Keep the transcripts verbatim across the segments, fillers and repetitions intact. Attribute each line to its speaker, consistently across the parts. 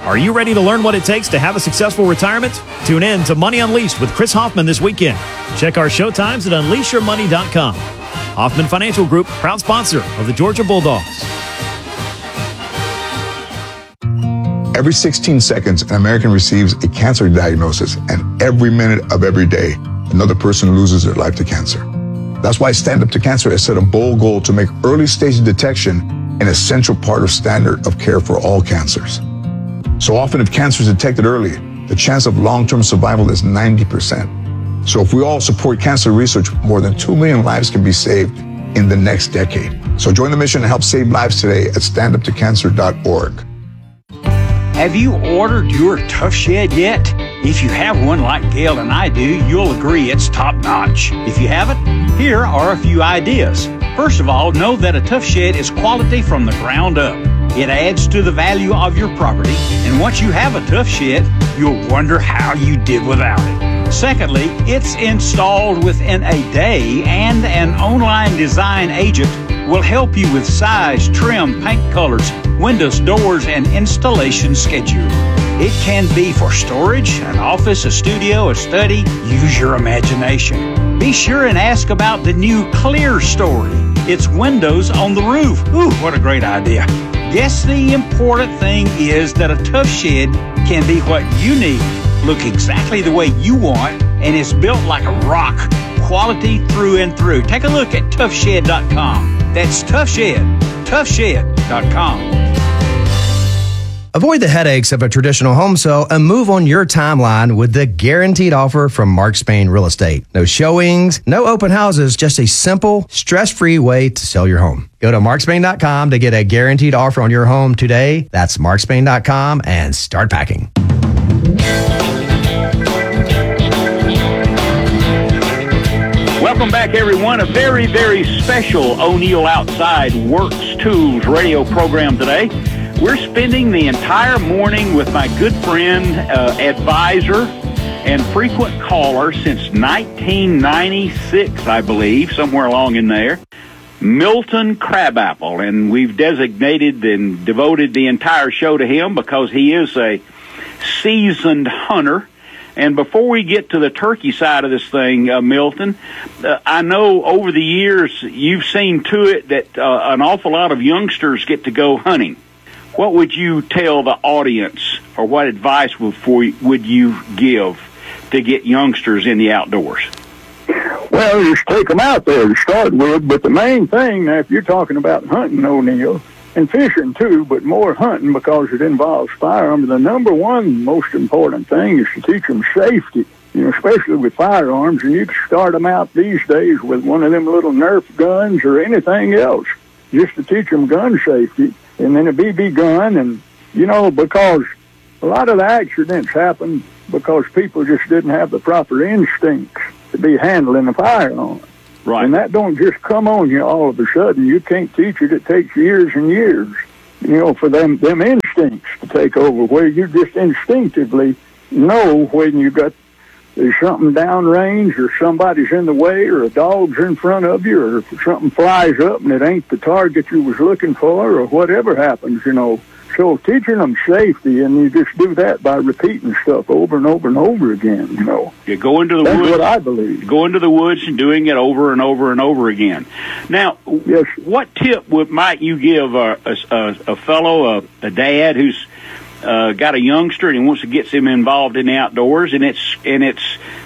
Speaker 1: Are you ready to learn what it takes to have a successful retirement? Tune in to Money Unleashed with Chris Hoffman this weekend. Check our show times at unleash your money dot com. Hoffman Financial Group, proud sponsor of the Georgia Bulldogs.
Speaker 2: Every sixteen seconds, an American receives a cancer diagnosis, and every minute of every day, another person loses their life to cancer. That's why Stand Up to Cancer has set a bold goal to make early stage detection an essential part of standard of care for all cancers. So often, if cancer is detected early, the chance of long-term survival is ninety percent. So if we all support cancer research, more than two million lives can be saved in the next decade. So join the mission and help save lives today at stand up to cancer dot org.
Speaker 3: Have you ordered your Tough Shed yet? If you have one like Gail and I do, you'll agree it's top-notch. If you haven't, here are a few ideas. First of all, know that a Tough Shed is quality from the ground up. It adds to the value of your property, and once you have a Tough Shed, you'll wonder how you did without it. Secondly, it's installed within a day, and an online design agent will help you with size, trim, paint colors, windows, doors, and installation schedule. It can be for storage, an office, a studio, a study. Use your imagination. Be sure and ask about the new Clear Story. It's windows on the roof. Ooh, what a great idea. Guess the important thing is that a Tough Shed can be what you need, look exactly the way you want, and it's built like a rock, quality through and through. Take a look at tough shed dot com. That's Tough Shed, tough shed dot com.
Speaker 4: Avoid the headaches of a traditional home sale and move on your timeline with the guaranteed offer from Mark Spain Real Estate. No showings, no open houses, just a simple, stress-free way to sell your home. Go to mark spain dot com to get a guaranteed offer on your home today. That's mark spain dot com and start packing.
Speaker 5: Welcome back, everyone. A very, very special O'Neill Outside Works Tools radio program today. We're spending the entire morning with my good friend, uh, advisor, and frequent caller since nineteen ninety-six, I believe, somewhere along in there, Milton Crabapple. And we've designated and devoted the entire show to him because he is a seasoned hunter. And before we get to the turkey side of this thing, uh, Milton, uh, I know over the years you've seen to it that uh, an awful lot of youngsters get to go hunting. What would you tell the audience, or what advice would, for, would you give to get youngsters in the outdoors?
Speaker 6: Well, just take them out there to start with, but the main thing, now, if you're talking about hunting, O'Neill, and fishing too, but more hunting because it involves firearms, the number one most important thing is to teach them safety, you know, especially with firearms, and you can start them out these days with one of them little Nerf guns or anything else, just to teach them gun safety. And then a B B gun, and, you know, because a lot of the accidents happen because people just didn't have the proper instincts to be handling a firearm.
Speaker 5: Right.
Speaker 6: And that don't just come on you all of a sudden. You can't teach it. It takes years and years, you know, for them, them instincts to take over, where you just instinctively know when you got there's something downrange, or somebody's in the way, or a dog's in front of you, or if something flies up and it ain't the target you was looking for, or whatever happens, you know. So teaching them safety, and you just do that by repeating stuff over and over and over again, you know.
Speaker 5: You go into the
Speaker 6: That's
Speaker 5: woods.
Speaker 6: what I believe.
Speaker 5: Go into the woods and doing it over and over and over again. Now,
Speaker 6: yes.
Speaker 5: What tip would might you give a, a, a fellow, a, a dad who's uh, got a youngster and he wants to get him involved in the outdoors, and it's and it's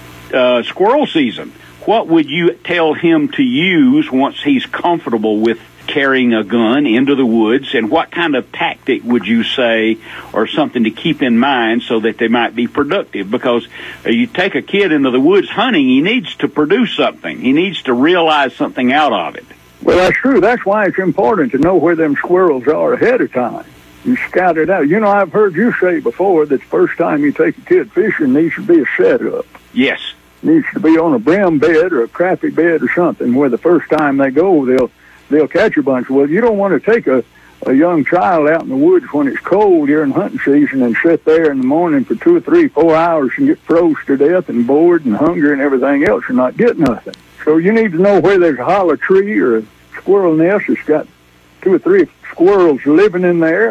Speaker 5: uh, squirrel season? What would you tell him to use once he's comfortable with carrying a gun into the woods, and what kind of tactic would you say, or something to keep in mind so that they might be productive? Because uh, you take a kid into the woods hunting, he needs to produce something. He needs to realize something out of it.
Speaker 6: Well, that's true. That's why it's important to know where them squirrels are ahead of time. You scout it out. You know, I've heard you say before that the first time you take a kid fishing needs to be a setup.
Speaker 5: Yes.
Speaker 6: Needs to be on a brim bed or a crappie bed or something, where the first time they go, they'll they'll catch a bunch. Well, you don't want to take a, a young child out in the woods when it's cold during hunting season and sit there in the morning for two or three, four hours and get froze to death and bored and hungry and everything else and not get nothing. So you need to know where there's a hollow tree or a squirrel nest that's got two or three squirrels living in there, and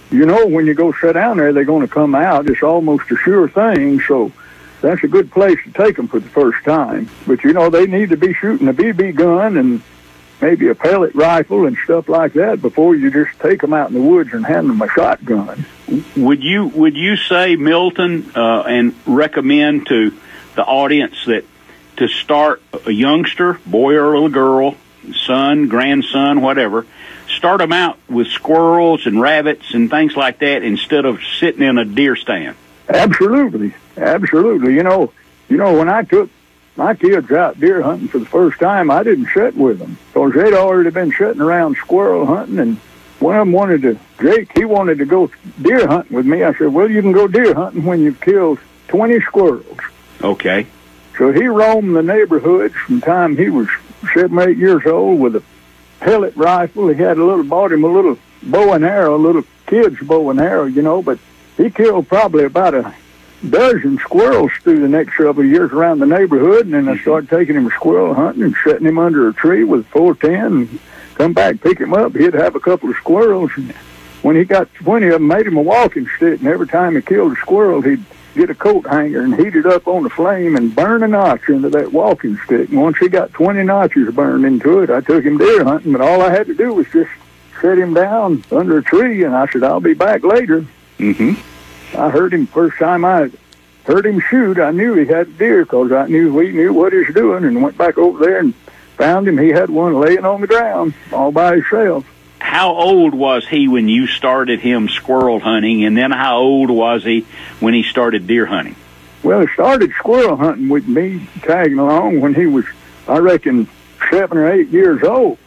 Speaker 6: you know when you go sit down there, they're going to come out. It's almost a sure thing, so that's a good place to take them for the first time. But, you know, they need to be shooting a B B gun and maybe a pellet rifle and stuff like that before you just take them out in the woods and hand them a shotgun.
Speaker 5: Would you would you say, Milton, uh, and recommend to the audience that to start a youngster, boy or little girl, son, grandson, whatever, start them out with squirrels and rabbits and things like that instead of sitting in a deer stand?
Speaker 6: Absolutely, absolutely. You know, you know when I took my kids out deer hunting for the first time, I didn't sit with them because they'd already been sitting around squirrel hunting, and one of them wanted to, Jake, he wanted to go deer hunting with me. I said, well, you can go deer hunting when you've killed twenty squirrels.
Speaker 5: Okay.
Speaker 6: So he roamed the neighborhoods from the time he was seven, eight years old with a pellet rifle. He had a little, bought him a little bow and arrow, a little kid's bow and arrow, you know, but he killed probably about a dozen squirrels through the next several years around the neighborhood, and then I started taking him squirrel hunting and setting him under a tree with a four ten and come back, pick him up. He'd have a couple of squirrels, and when he got twenty of them, made him a walking stick, and every time he killed a squirrel, he'd get a coat hanger and heat it up on the flame and burn a notch into that walking stick. And once he got twenty notches burned into it, I took him deer hunting, but all I had to do was just set him down under a tree, and I said, I'll be back later.
Speaker 5: Mm-hmm.
Speaker 6: I heard him first time I heard him shoot. I knew he had a deer because I knew we knew what he was doing, and went back over there and found him. He had one laying on the ground all by himself.
Speaker 5: How old was he when you started him squirrel hunting, and then how old was he when he started deer hunting?
Speaker 6: Well, he started squirrel hunting with me tagging along when he was, I reckon, seven or eight years old.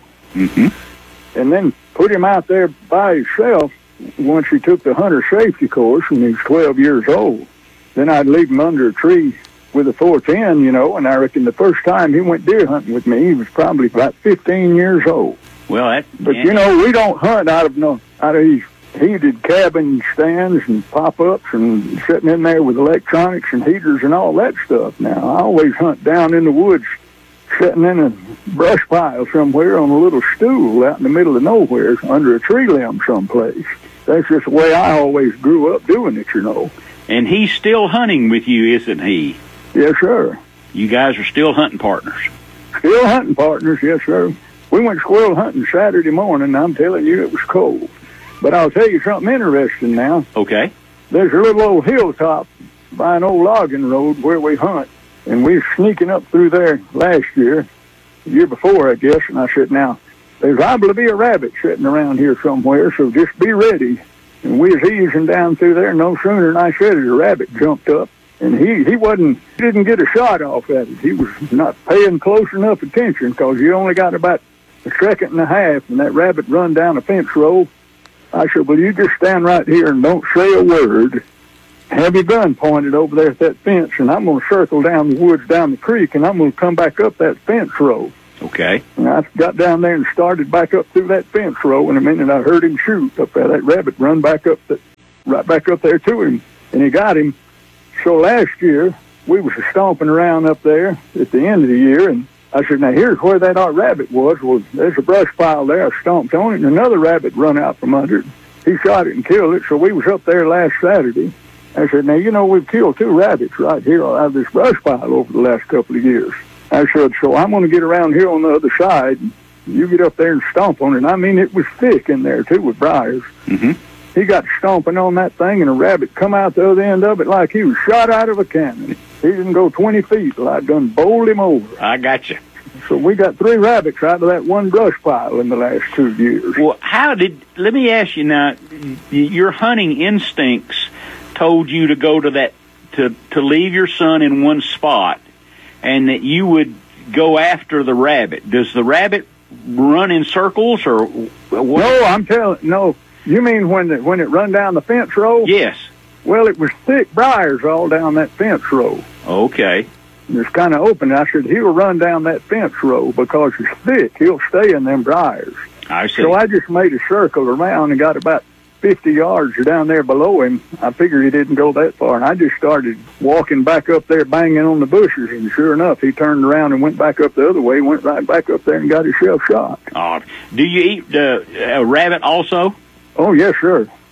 Speaker 5: Mm-hmm.
Speaker 6: And then put him out there by himself once he took the hunter safety course when he was twelve years old. Then I'd leave him under a tree with a four ten, you know, and I reckon the first time he went deer hunting with me, he was probably about fifteen years old.
Speaker 5: Well, that,
Speaker 6: But, you know, we don't hunt out of no out of these heated cabin stands and pop-ups and sitting in there with electronics and heaters and all that stuff now. I always hunt down in the woods, sitting in a brush pile somewhere on a little stool out in the middle of nowhere under a tree limb someplace. That's just the way I always grew up doing it, you know.
Speaker 5: And he's still hunting with you, isn't he?
Speaker 6: Yes, sir.
Speaker 5: You guys are still hunting partners.
Speaker 6: Still hunting partners, yes, sir. We went squirrel hunting Saturday morning, and I'm telling you, it was cold. But I'll tell you something interesting now.
Speaker 5: Okay.
Speaker 6: There's a little old hilltop by an old logging road where we hunt, and we were sneaking up through there last year, the year before, I guess, and I said, now, there's liable to be a rabbit sitting around here somewhere, so just be ready. And we was easing down through there, no sooner than I said it, a rabbit jumped up. And he, he wasn't, he didn't get a shot off at it. He was not paying close enough attention because he only got about a second and a half, and that rabbit run down a fence row. I said, well, you just stand right here and don't say a word. Have your gun pointed over there at that fence, and I'm going to circle down the woods down the creek, and I'm going to come back up that fence row.
Speaker 5: Okay.
Speaker 6: And I got down there and started back up through that fence row. In a minute, I heard him shoot up there. That rabbit run back up, the, right back up there to him, and he got him. So last year, we was stomping around up there at the end of the year, and I said, now here's where that our rabbit was. Well, there's a brush pile there. I stomped on it, and another rabbit run out from under it. He shot it and killed it. So we was up there last Saturday. I said, now, you know, we've killed two rabbits right here out of this brush pile over the last couple of years. I said, so I'm going to get around here on the other side. You get up there and stomp on it. And I mean, it was thick in there, too, with briars.
Speaker 5: Mm-hmm.
Speaker 6: He got stomping on that thing, and a rabbit come out the other end of it like he was shot out of a cannon. He didn't go twenty feet till I done bowled him over.
Speaker 5: I got you.
Speaker 6: So we got three rabbits out of that one brush pile in the last two years.
Speaker 5: Well, how did, let me ask you now, your hunting instincts told you to go to that, to, to leave your son in one spot, and that you would go after the rabbit. Does the rabbit run in circles, or what?
Speaker 6: No, I'm telling, no. You mean when the, when it run down the fence row?
Speaker 5: Yes.
Speaker 6: Well, it was thick briars all down that fence row.
Speaker 5: Okay.
Speaker 6: It's kind of open. I said, he'll run down that fence row because it's thick. He'll stay in them briars.
Speaker 5: I see.
Speaker 6: So I just made a circle around and got about fifty yards down there below him. I figured he didn't go that far, and I just started walking back up there, banging on the bushes, and sure enough, he turned around and went back up the other way, went right back up there and got himself shot.
Speaker 5: Oh, do you eat uh, a rabbit also?
Speaker 6: Oh, yes, sir.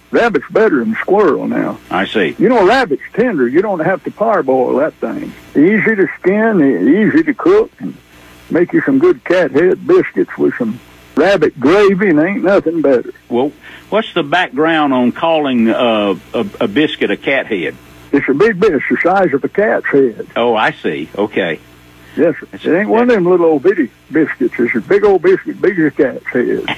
Speaker 6: rabbit's better than squirrel now.
Speaker 5: I see.
Speaker 6: You know, rabbit's tender. You don't have to parboil that thing. Easy to skin, easy to cook, and make you some good cat head biscuits with some rabbit gravy, and ain't nothing better.
Speaker 5: Well, what's the background on calling uh, a, a biscuit a cat head?
Speaker 6: It's a big bit. It's the size of a cat's head.
Speaker 5: Oh, I see. Okay.
Speaker 6: Yes, sir. It ain't one of them little old bitty biscuits. It's a big old biscuit, big as a cat's head.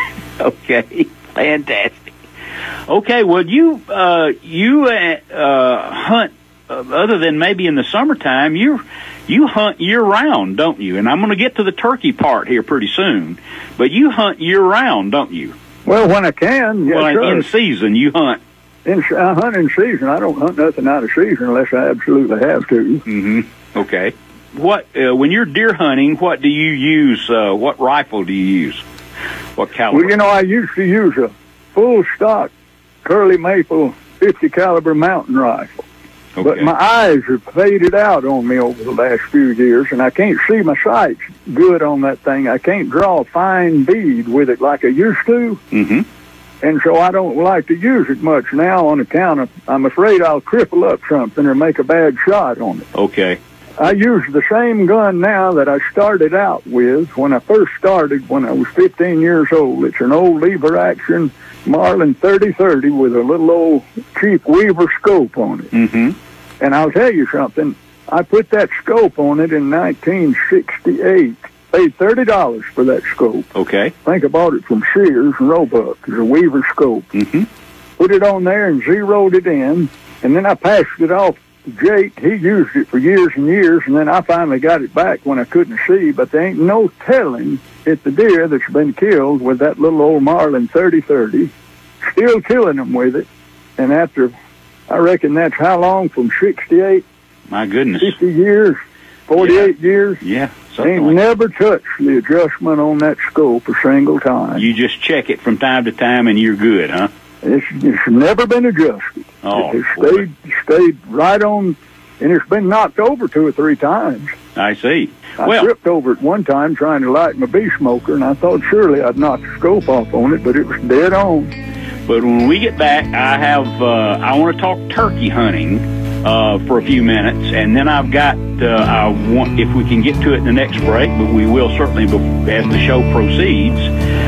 Speaker 5: Okay, fantastic. Okay, well, you uh, you uh, uh, hunt uh, other than maybe in the summertime. You you hunt year round, don't you? And I'm going to get to the turkey part here pretty soon. But you hunt year round, don't you?
Speaker 6: Well, when I can, yes,
Speaker 5: well,
Speaker 6: sir.
Speaker 5: in season, you hunt.
Speaker 6: In, I hunt in season. I don't hunt nothing out of season unless I absolutely have to.
Speaker 5: Mm-hmm. Okay. What uh, when you're deer hunting? What do you use? Uh, what rifle do you use? What caliber?
Speaker 6: Well, you know, I used to use a full stock Curly Maple fifty caliber mountain rifle.
Speaker 5: Okay.
Speaker 6: But my eyes have faded out on me over the last few years, and I can't see my sights good on that thing. I can't draw a fine bead with it like I used to.
Speaker 5: Mm-hmm.
Speaker 6: And so I don't like to use it much now on account of I'm afraid I'll cripple up something or make a bad shot on it.
Speaker 5: Okay.
Speaker 6: I use the same gun now that I started out with when I first started when I was fifteen years old. It's an old lever action Marlin thirty thirty with a little old cheap Weaver scope on it.
Speaker 5: Mm-hmm.
Speaker 6: And I'll tell you something. I put that scope on it in nineteen sixty-eight. Paid thirty dollars for that scope.
Speaker 5: Okay.
Speaker 6: I think I bought it from Sears and Roebuck. It's a Weaver scope.
Speaker 5: Mm-hmm.
Speaker 6: Put it on there and zeroed it in, and then I passed it off to Jake. He used it for years and years, and then I finally got it back when I couldn't see, but there ain't no telling if the deer that's been killed with that little old Marlin thirty thirty, still killing them with it. And after, I reckon that's how long, from sixty-eight,
Speaker 5: My goodness.
Speaker 6: fifty years, forty-eight
Speaker 5: Yeah.
Speaker 6: years.
Speaker 5: Yeah.
Speaker 6: Ain't
Speaker 5: Like
Speaker 6: never touched the adjustment on that scope a single time.
Speaker 5: you just check it from time to time and you're good, huh?
Speaker 6: It's, it's never been adjusted.
Speaker 5: Oh,
Speaker 6: it stayed stayed right on, and it's been knocked over two or three times.
Speaker 5: I see.
Speaker 6: I
Speaker 5: well,
Speaker 6: tripped over it one time trying to light my bee smoker, and I thought surely I'd knock the scope off on it, but it was dead on.
Speaker 5: but when we get back, I have uh, I want to talk turkey hunting uh, for a few minutes, and then I've got uh, I want if we can get to it in the next break, but we will certainly as the show proceeds.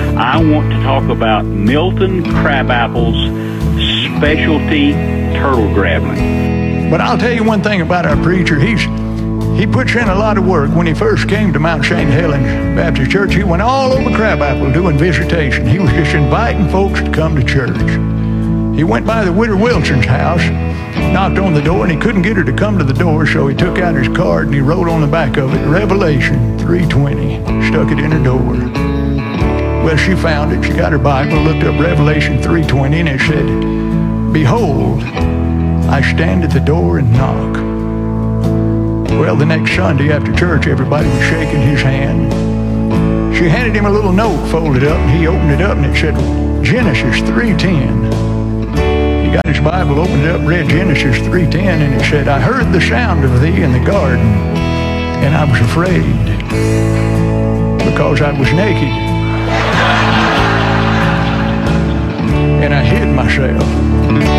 Speaker 5: I want to talk about Milton Crabapple's specialty turtle grabbling.
Speaker 7: But I'll tell you one thing about our preacher. He's he puts in a lot of work. When he first came to Mount Saint Helens Baptist Church, he went all over Crabapple doing visitation. He was just inviting folks to come to church. He went by the widow Wilson's house, knocked on the door, and he couldn't get her to come to the door, so he took out his card and he wrote on the back of it, Revelation three twenty, stuck it in her door. Well, she found it. She got her Bible, looked up Revelation three twenty, and it said, Behold, I stand at the door and knock. Well, the next Sunday after church, everybody was shaking his hand. She handed him a little note folded up, and he opened it up, and it said, Genesis three ten. He got his Bible, opened it up, read Genesis three ten, and it said, I heard the sound of thee in the garden, and I was afraid, because I was naked. And I hid myself.